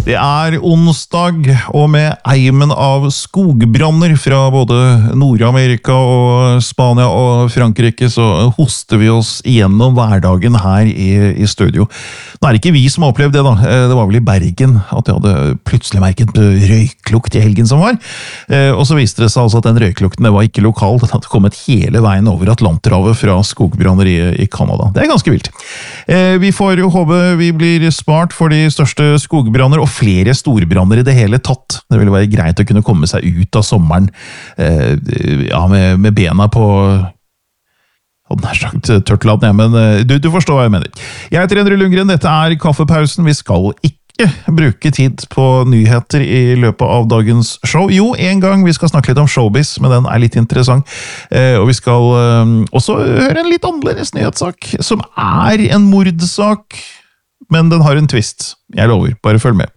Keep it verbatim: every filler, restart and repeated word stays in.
Det er onsdag, og med eimen av skogbranner fra både Nord-Amerika og Spania og Frankrike, så hoster vi oss igjennom hverdagen her i, i studio. Nå er det ikke vi som har opplevd det da, det var vel i Bergen at jeg hadde plutselig merket røyklukt i helgen som var, og så viste det seg altså at den røyklukten det var ikke lokal, den hadde kommet hele veien over Atlanterhavet fra skogbranner i, i Kanada. Det er ganske vilt. Vi får håpe vi blir spart for de største skogbranner, og flere storbranner i det hele tatt. Det ville være greit å kunne komme seg ut av sommeren eh, ja, med, med bena på hadde nær sagt tørtland, ja, men du, du forstår hva jeg mener. Jeg heter Endre Lundgren, dette er Kaffepausen. Vi skal ikke bruke tid på nyheter i løpet av dagens show. Jo, en gang vi skal snakke litt om showbiz, men den er litt interessant. Eh, og vi skal eh, også høre en litt annerledes nyhetssak, som er en mordsak, men den har en twist. Jeg lover, bare følg med.